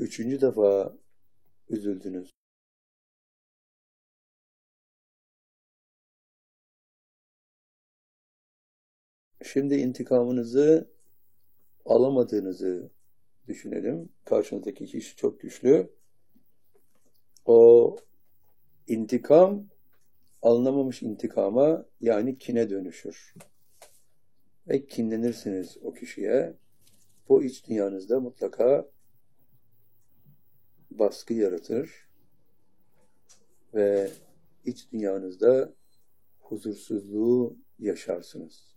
Üçüncü defa üzüldünüz. Şimdi intikamınızı alamadığınızı düşünelim. Karşınızdaki kişi çok güçlü. O intikam alınamamış intikama yani kine dönüşür. Ve kinlenirsiniz o kişiye. Bu iç dünyanızda mutlaka baskı yaratır ve iç dünyanızda huzursuzluğu yaşarsınız.